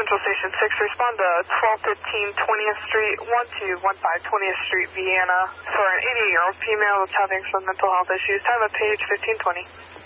Central Station 6, respond to 1215 20th Street, 1215 20th Street, Vienna, for an 88-year-old female that's having some mental health issues. Time of page 1520.